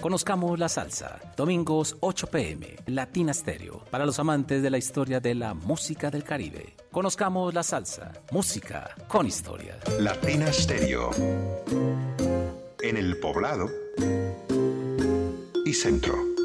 Conozcamos la salsa. Domingos 8 p.m. Latina Stereo. Para los amantes de la historia de la música del Caribe. Conozcamos la salsa. Música con historia. Latina Stereo. En el Poblado y Centro.